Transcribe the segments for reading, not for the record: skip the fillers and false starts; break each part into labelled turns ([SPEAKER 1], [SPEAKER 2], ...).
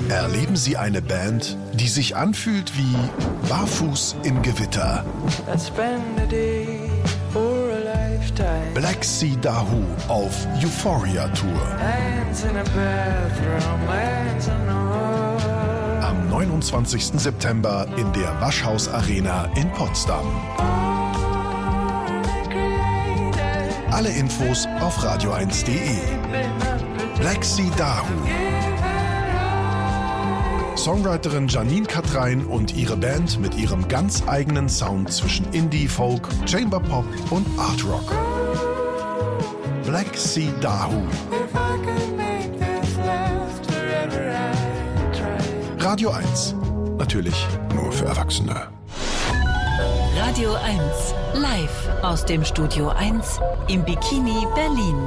[SPEAKER 1] Erleben Sie eine Band, die sich anfühlt wie Barfuß im Gewitter. Black Sea Dahoo auf Euphoria Tour. Am 29. September in der Waschhaus Arena in Potsdam. Alle Infos auf radio1.de. Black Sea Dahoo. Songwriterin Janine Katrein und ihre Band mit ihrem ganz eigenen Sound zwischen Indie, Folk, Chamber Pop und Art Rock. Black Sea Dahoo. Radio 1. Natürlich nur für Erwachsene.
[SPEAKER 2] Radio 1. Live aus dem Studio 1 im Bikini Berlin.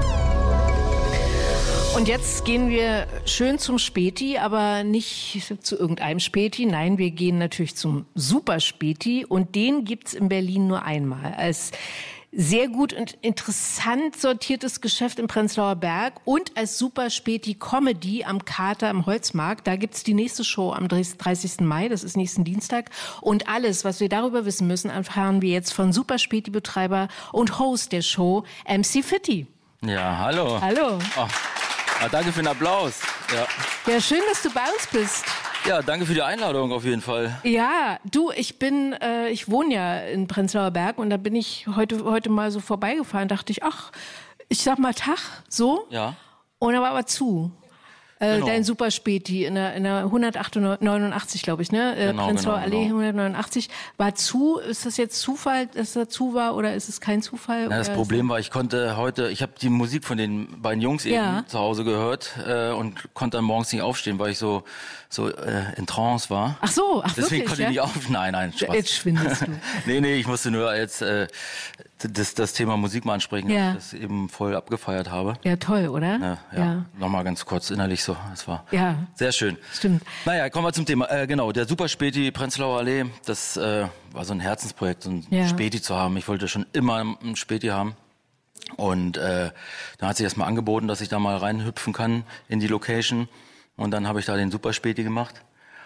[SPEAKER 3] Und jetzt gehen wir schön zum Späti, aber nicht zu irgendeinem Späti. Nein, wir gehen natürlich zum Super Späti. Und den gibt's in Berlin nur einmal. Als sehr gut und interessant sortiertes Geschäft im Prenzlauer Berg und als Super Späti Comedy am Kater im Holzmarkt. Da gibt's die nächste Show am 30. Mai, das ist nächsten Dienstag. Und alles, was wir darüber wissen müssen, erfahren wir jetzt von Super Späti Betreiber und Host der Show, MC Fitti.
[SPEAKER 4] Ja, hallo.
[SPEAKER 3] Hallo.
[SPEAKER 4] Oh. Danke für den Applaus.
[SPEAKER 3] Ja, schön, dass du bei uns bist.
[SPEAKER 4] Ja, danke für die Einladung auf jeden Fall.
[SPEAKER 3] Ja, du, ich wohne ja in Prenzlauer Berg und da bin ich heute mal so vorbeigefahren, dachte ich, ach, ich sag mal Tag, so.
[SPEAKER 4] Ja.
[SPEAKER 3] Und da war aber zu.
[SPEAKER 4] Genau.
[SPEAKER 3] Dein Super Späti in der 189, glaube ich, ne?
[SPEAKER 4] Genau,
[SPEAKER 3] Prenzlauer Allee 189 war zu. Ist das jetzt Zufall, dass er zu war oder ist es kein Zufall?
[SPEAKER 4] Na, das Problem war, ich habe die Musik von den beiden Jungs eben zu Hause gehört und konnte dann morgens nicht aufstehen, weil ich so in Trance war.
[SPEAKER 3] Ach so,
[SPEAKER 4] deswegen
[SPEAKER 3] wirklich,
[SPEAKER 4] konnte ich nicht auf. Nein, Spaß.
[SPEAKER 3] Jetzt schwindelst du.
[SPEAKER 4] Nee, ich musste nur jetzt das Thema Musik mal ansprechen,
[SPEAKER 3] ja.
[SPEAKER 4] dass ich das eben voll abgefeiert habe.
[SPEAKER 3] Ja, toll, oder?
[SPEAKER 4] Ja. Nochmal ganz kurz innerlich so. Es war sehr schön.
[SPEAKER 3] Stimmt.
[SPEAKER 4] Naja, kommen wir zum Thema. Genau, der Super Späti Prenzlauer Allee, das war so ein Herzensprojekt, so ein Späti zu haben. Ich wollte schon immer einen Späti haben. Und da hat sich erstmal angeboten, dass ich da mal reinhüpfen kann in die Location. Und dann habe ich da den Super Späti gemacht.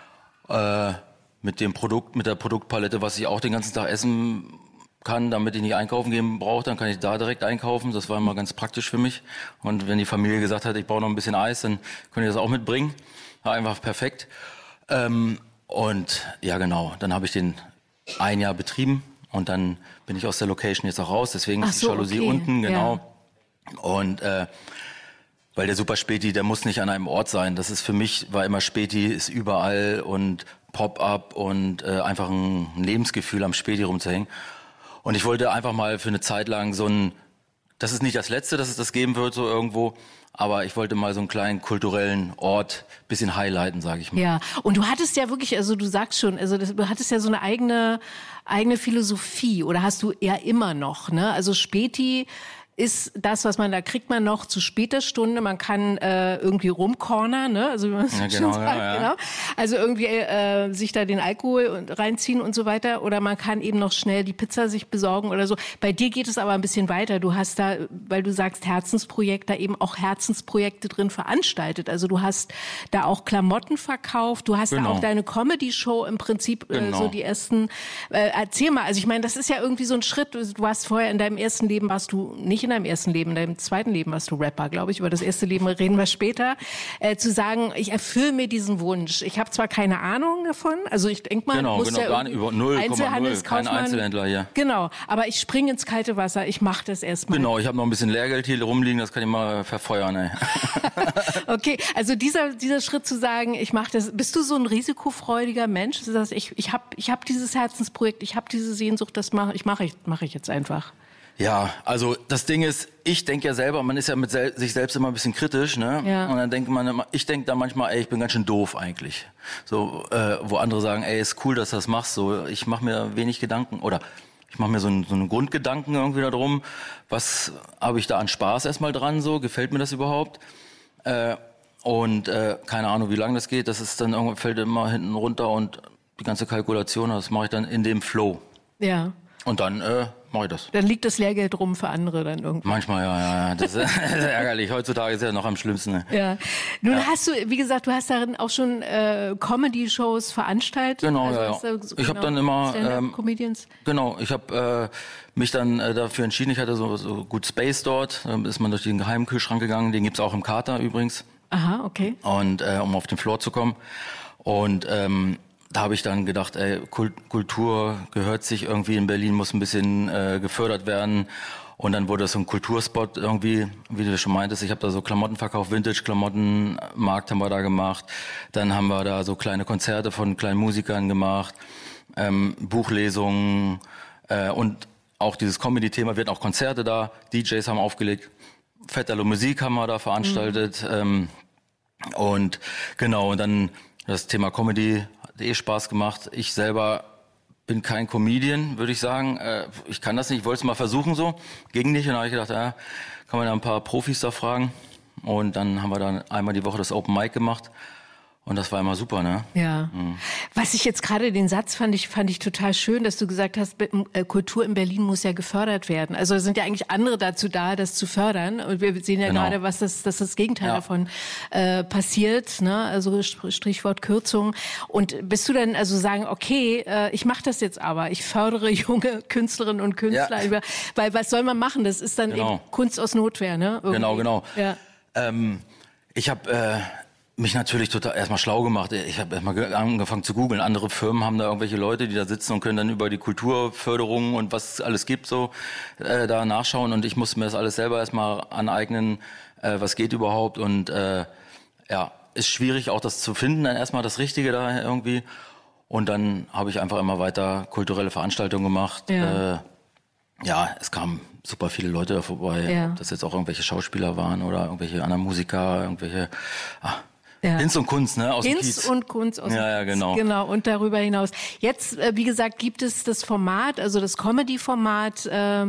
[SPEAKER 4] Mit der Produktpalette, was ich auch den ganzen Tag essen kann, damit ich nicht einkaufen gehen brauche, dann kann ich da direkt einkaufen. Das war immer ganz praktisch für mich. Und wenn die Familie gesagt hat, ich brauche noch ein bisschen Eis, dann könnt ihr das auch mitbringen. War einfach perfekt. Und ja, genau, dann habe ich den ein Jahr betrieben und dann bin ich aus der Location jetzt auch raus. Deswegen ist die Jalousie unten, genau. Ja. Und weil der Super Späti, der muss nicht an einem Ort sein. Das ist für mich, war immer Späti, ist überall und Pop-up und einfach ein Lebensgefühl am Späti rumzuhängen. Und ich wollte einfach mal für eine Zeit lang das ist nicht das Letzte, dass es das geben wird, so irgendwo, aber ich wollte mal so einen kleinen kulturellen Ort bisschen highlighten, sage ich mal.
[SPEAKER 3] Ja, und du hattest ja wirklich, also du sagst schon, du hattest ja so eine eigene Philosophie, oder hast du ja immer noch, ne? Also Späti ist das, was man da kriegt, man noch zu später Stunde. Man kann irgendwie rumcornern, ne? Also wie man schon sagt, genau. Also irgendwie sich da den Alkohol reinziehen und so weiter. Oder man kann eben noch schnell die Pizza sich besorgen oder so. Bei dir geht es aber ein bisschen weiter. Du hast da, weil du sagst Herzensprojekt, da eben auch Herzensprojekte drin veranstaltet. Also du hast da auch Klamotten verkauft. Du hast da auch deine Comedy-Show im Prinzip so die ersten. Erzähl mal, also ich meine, das ist ja irgendwie so ein Schritt. Du warst vorher in deinem ersten Leben, warst du nicht in deinem ersten Leben, in deinem zweiten Leben warst du Rapper, glaube ich. Über das erste Leben reden wir später. Zu sagen, ich erfülle mir diesen Wunsch. Ich habe zwar keine Ahnung davon, also ich denke mal, muss ja
[SPEAKER 4] gar nicht über 0,0, kein Einzelhändler hier.
[SPEAKER 3] Genau, aber ich springe ins kalte Wasser, ich mache das erstmal.
[SPEAKER 4] Genau, ich habe noch ein bisschen Lehrgeld hier rumliegen, das kann ich mal verfeuern. Ey.
[SPEAKER 3] Okay, also dieser Schritt zu sagen, ich mache das, bist du so ein risikofreudiger Mensch? Du sagst, ich hab dieses Herzensprojekt, ich habe diese Sehnsucht, das mache ich jetzt einfach.
[SPEAKER 4] Ja, also das Ding ist, ich denke ja selber, man ist ja mit sich selbst immer ein bisschen kritisch, ne? Ja. Und dann denkt man immer, ich denke da manchmal, ey, ich bin ganz schön doof eigentlich. So, wo andere sagen, ey, ist cool, dass du das machst. So, ich mache mir wenig Gedanken oder ich mache mir so einen Grundgedanken irgendwie darum, was habe ich da an Spaß erstmal dran, so, gefällt mir das überhaupt? Und keine Ahnung, wie lange das geht, das ist dann irgendwann fällt immer hinten runter und die ganze Kalkulation, das mache ich dann in dem Flow.
[SPEAKER 3] Ja.
[SPEAKER 4] Und dann mache ich das.
[SPEAKER 3] Dann liegt das Lehrgeld rum für andere dann irgendwie.
[SPEAKER 4] Manchmal, ja. Das ist ärgerlich. Heutzutage ist ja noch am schlimmsten. Ne?
[SPEAKER 3] Ja. Nun hast du, wie gesagt, du hast darin auch schon Comedy-Shows veranstaltet.
[SPEAKER 4] Genau,
[SPEAKER 3] also
[SPEAKER 4] Ich habe dann immer
[SPEAKER 3] Comedians.
[SPEAKER 4] Genau, ich habe mich dann dafür entschieden, ich hatte so gut Space dort, ist man durch den geheimen Kühlschrank gegangen, den gibt's auch im Kater übrigens.
[SPEAKER 3] Aha, okay.
[SPEAKER 4] Und um auf den Floor zu kommen. Und da habe ich dann gedacht, Kultur gehört sich irgendwie in Berlin, muss ein bisschen gefördert werden. Und dann wurde das so ein Kulturspot irgendwie, wie du schon meintest. Ich habe da so Klamotten verkauft, Vintage-Klamottenmarkt haben wir da gemacht. Dann haben wir da so kleine Konzerte von kleinen Musikern gemacht, Buchlesungen und auch dieses Comedy-Thema. Wir hatten auch Konzerte da, DJs haben aufgelegt, Vetterlo Musik haben wir da veranstaltet. Und genau, und dann das Thema Comedy hat Spaß gemacht. Ich selber bin kein Comedian, würde ich sagen. Ich kann das nicht, ich wollte es mal versuchen so, ging nicht. Und dann habe ich gedacht, kann man ja ein paar Profis da fragen. Und dann haben wir dann einmal die Woche das Open Mic gemacht. Und das war immer super, ne?
[SPEAKER 3] Ja. Was ich jetzt gerade, den Satz fand ich total schön, dass du gesagt hast, Kultur in Berlin muss ja gefördert werden. Also sind ja eigentlich andere dazu da, das zu fördern. Und wir sehen ja gerade, dass das Gegenteil davon passiert, ne? Also Stichwort Kürzung. Und bist du dann also sagen, okay, ich mache das jetzt aber, ich fördere junge Künstlerinnen und Künstler, weil was soll man machen? Das ist dann eben Kunst aus Notwehr, ne? Irgendwie.
[SPEAKER 4] Genau.
[SPEAKER 3] Ja.
[SPEAKER 4] Ich habe mich natürlich total erstmal schlau gemacht. Ich habe erstmal angefangen zu googeln. Andere Firmen haben da irgendwelche Leute, die da sitzen und können dann über die Kulturförderung und was es alles gibt, so da nachschauen. Und ich musste mir das alles selber erstmal aneignen, was geht überhaupt. Und ist schwierig auch das zu finden, dann erstmal das Richtige da irgendwie. Und dann habe ich einfach immer weiter kulturelle Veranstaltungen gemacht. Es kamen super viele Leute da vorbei, ob das jetzt auch irgendwelche Schauspieler waren oder irgendwelche anderen Musiker, irgendwelche Hinz und Kunst, ne? Aus dem Kiez.
[SPEAKER 3] Und Kunst aus dem Kiez.
[SPEAKER 4] Genau.
[SPEAKER 3] Genau, und darüber hinaus. Jetzt, wie gesagt, gibt es das Format, also das Comedy-Format,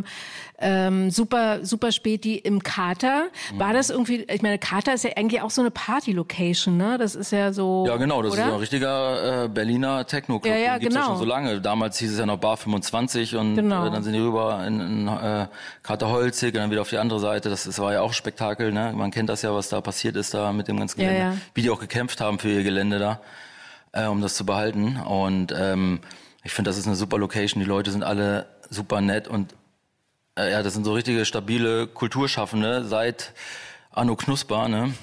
[SPEAKER 3] Super Späti im Kater. War das irgendwie, ich meine, Kater ist ja eigentlich auch so eine Party-Location, ne? Das ist ja so.
[SPEAKER 4] Ja, genau, das
[SPEAKER 3] oder?
[SPEAKER 4] ist ein richtiger Berliner Techno-Club.
[SPEAKER 3] Ja,
[SPEAKER 4] Den gibt's ja
[SPEAKER 3] genau.
[SPEAKER 4] schon so lange. Damals hieß es ja noch Bar 25 und dann sind die rüber in Kater Holzig und dann wieder auf die andere Seite. Das war ja auch ein Spektakel, ne? Man kennt das ja, was da passiert ist da mit dem ganzen Gelände.
[SPEAKER 3] Ja.
[SPEAKER 4] Wie die auch gekämpft haben für ihr Gelände da, um das zu behalten. Und ich finde, das ist eine super Location. Die Leute sind alle super nett und das sind so richtige stabile Kulturschaffende seit Anno Knusper, ne?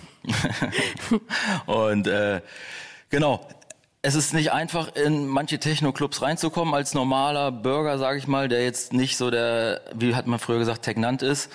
[SPEAKER 4] Und genau, es ist nicht einfach, in manche Techno-Clubs reinzukommen als normaler Bürger, sage ich mal, der jetzt nicht so der, wie hat man früher gesagt, Tegnant ist.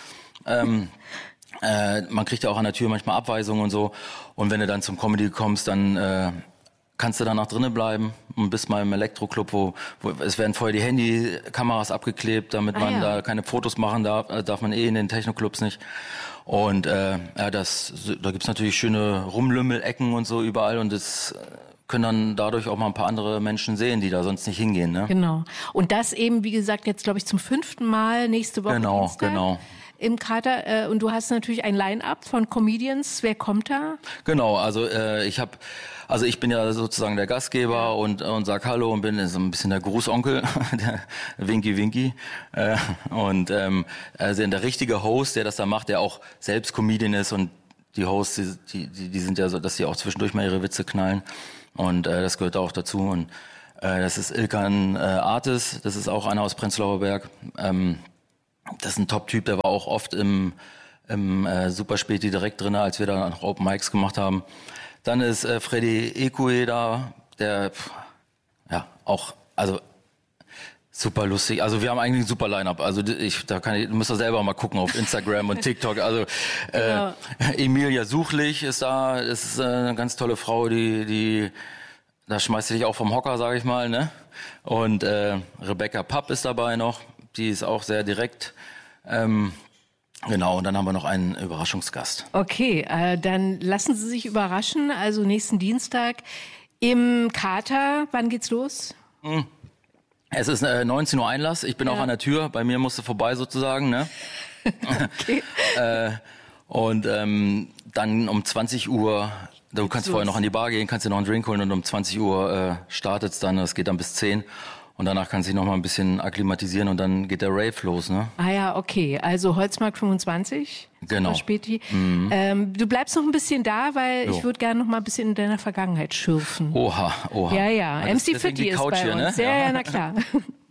[SPEAKER 4] Man kriegt ja auch an der Tür manchmal Abweisungen und so. Und wenn du dann zum Comedy kommst, dann kannst du danach drinnen bleiben und bist mal im Elektroclub, wo es werden vorher die Handykameras abgeklebt, damit man da keine Fotos machen darf man in den Technoclubs nicht. Und da gibt's natürlich schöne Rumlümmel-Ecken und so überall und das können dann dadurch auch mal ein paar andere Menschen sehen, die da sonst nicht hingehen. Ne?
[SPEAKER 3] Genau. Und das eben, wie gesagt, jetzt glaube ich zum 5. Mal nächste Woche Dienstag.
[SPEAKER 4] Genau.
[SPEAKER 3] Im Kater. Und du hast natürlich ein Line-Up von Comedians. Wer kommt da?
[SPEAKER 4] Genau, also ich bin ja sozusagen der Gastgeber und sag Hallo und bin so ein bisschen der Grußonkel, der Winky. Und also der richtige Host, der das da macht, der auch selbst Comedian ist und die Hosts, die sind ja so, dass sie auch zwischendurch mal ihre Witze knallen und das gehört auch dazu. Und das ist Ilkan Artis, das ist auch einer aus Prenzlauer Berg. Das ist ein Top-Typ, der war auch oft im Super Späti direkt drin, als wir da noch Open Mics gemacht haben. Dann ist Freddy Ekue da, der auch, also super lustig. Also wir haben eigentlich ein super Line-Up. Also du müsst da selber mal gucken auf Instagram und TikTok. Also
[SPEAKER 3] Genau.
[SPEAKER 4] Emilia Suchlich ist da, das ist eine ganz tolle Frau, die da schmeißt sie dich auch vom Hocker, sage ich mal, ne? Und Rebecca Papp ist dabei noch. Die ist auch sehr direkt. Genau, und dann haben wir noch einen Überraschungsgast.
[SPEAKER 3] Okay, dann lassen Sie sich überraschen. Also nächsten Dienstag im Kater. Wann geht's los?
[SPEAKER 4] Es ist 19 Uhr Einlass. Ich bin auch an der Tür. Bei mir musst du vorbei sozusagen, ne?
[SPEAKER 3] Okay.
[SPEAKER 4] Und dann um 20 Uhr, du kannst vorher noch an die Bar gehen, kannst dir noch einen Drink holen und um 20 Uhr startet's dann. Das geht dann bis 10. Und danach kann sich noch mal ein bisschen akklimatisieren und dann geht der Rave los, ne?
[SPEAKER 3] Ah ja, okay. Also Holzmarkt 25.
[SPEAKER 4] Genau.
[SPEAKER 3] Späti. Du bleibst noch ein bisschen da, weil ich würde gerne noch mal ein bisschen in deiner Vergangenheit schürfen.
[SPEAKER 4] Oha.
[SPEAKER 3] Ja. MC
[SPEAKER 4] Deswegen
[SPEAKER 3] Fitti
[SPEAKER 4] die
[SPEAKER 3] ist
[SPEAKER 4] Couch
[SPEAKER 3] bei
[SPEAKER 4] hier,
[SPEAKER 3] uns.
[SPEAKER 4] ne?
[SPEAKER 3] Ja, na klar.